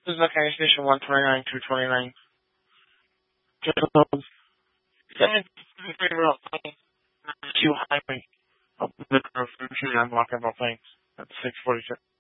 This is Mechanic Station 129 229. Q Highway. Up the grove, I'm walking about things. That's 646.